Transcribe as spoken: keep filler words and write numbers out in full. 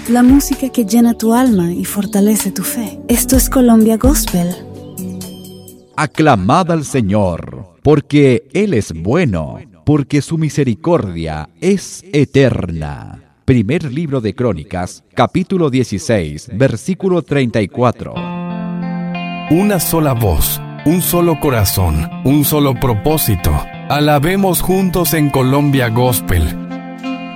la música que llena tu alma y fortalece tu fe. Esto es Colombia Gospel. Aclamad al Señor, porque Él es bueno, porque su misericordia es eterna. Primer libro de Crónicas, capítulo dieciséis, versículo treinta y cuatro. Una sola voz, un solo corazón, un solo propósito. Alabemos juntos en Colombia Gospel.